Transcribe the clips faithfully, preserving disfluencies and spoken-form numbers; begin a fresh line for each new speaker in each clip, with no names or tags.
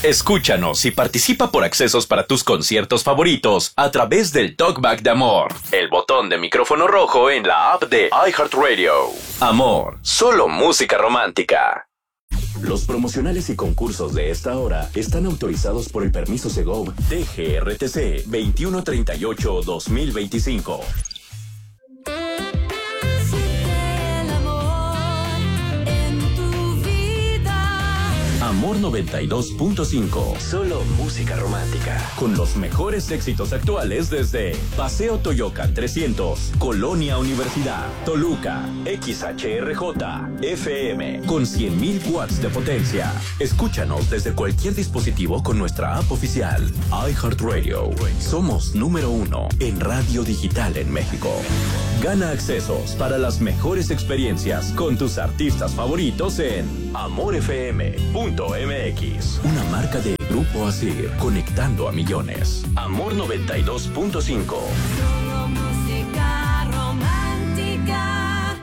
Escúchanos y participa por accesos para tus conciertos favoritos a través del Talkback de Amor, el botón de micrófono rojo en la app de iHeartRadio. Amor, solo música romántica. Los promocionales y concursos de esta hora están autorizados por el permiso Segov T G R T C veintiuno treinta y ocho dos mil veinticinco. Amor noventa y dos punto cinco. Solo música romántica. Con los mejores éxitos actuales desde Paseo Toyocan trescientos, Colonia Universidad, Toluca, X H R J, F M, con cien mil watts de potencia. Escúchanos desde cualquier dispositivo con nuestra app oficial. iHeartRadio. Somos número uno en radio digital en México. Gana accesos para las mejores experiencias con tus artistas favoritos en amor f m punto m x. Una marca de Grupo Asir, conectando a millones. Amor noventa y dos punto cinco.
Solo música romántica.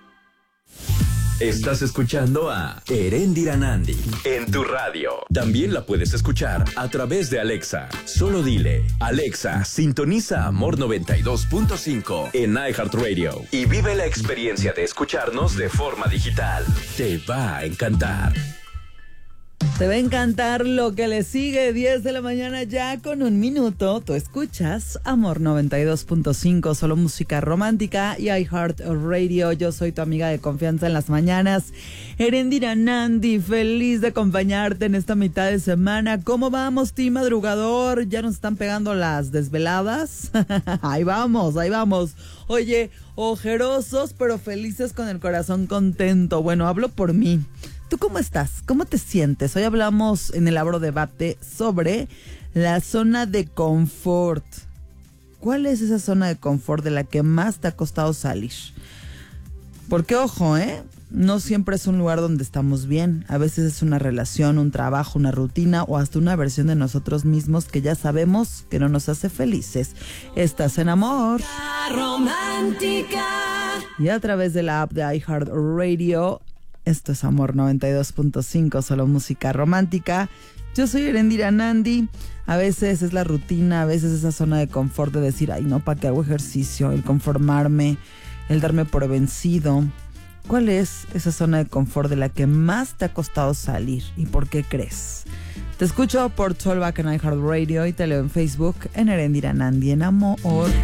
Estás escuchando a Erendira Nandi en tu radio. También la puedes escuchar a través de Alexa. Solo dile, Alexa, sintoniza Amor noventa y dos punto cinco en iHeartRadio y vive la experiencia de escucharnos de forma digital. Te va a encantar.
Te va a encantar lo que le sigue. Diez de la mañana ya con un minuto. Tú escuchas Amor noventa y dos punto cinco, solo música romántica y iHeartRadio. Yo soy tu amiga de confianza en las mañanas, Erendira Nandi, feliz de acompañarte en esta mitad de semana. ¿Cómo vamos, team madrugador? ¿Ya nos están pegando las desveladas? Ahí vamos, ahí vamos. Oye, ojerosos pero felices, con el corazón contento. Bueno, hablo por mí. ¿Tú cómo estás? ¿Cómo te sientes? Hoy hablamos en el Abro Debate sobre la zona de confort. ¿Cuál es esa zona de confort de la que más te ha costado salir? Porque, ojo, ¿eh? No siempre es un lugar donde estamos bien. A veces es una relación, un trabajo, una rutina o hasta una versión de nosotros mismos que ya sabemos que no nos hace felices. Estás en Amor
Romántica.
Y a través de la app de iHeartRadio. Esto es Amor noventa y dos punto cinco, solo música romántica. Yo soy Erendira Nandi. A veces es la rutina, a veces esa zona de confort de decir, ay no, ¿para qué hago ejercicio? El conformarme, el darme por vencido. ¿Cuál es esa zona de confort de la que más te ha costado salir? ¿Y por qué crees? Te escucho por Talkback en iHeartRadio y te leo en Facebook en Erendira Nandi en Amor.